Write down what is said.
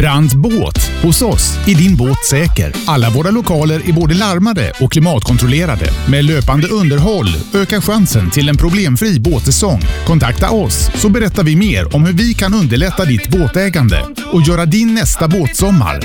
Brandt Båt. Hos oss är din båt säker. Alla våra lokaler är både larmade och klimatkontrollerade. Med löpande underhåll ökar chansen till en problemfri båtsäsong. Kontakta oss så berättar vi mer om hur vi kan underlätta ditt båtägande och göra din nästa båtsommar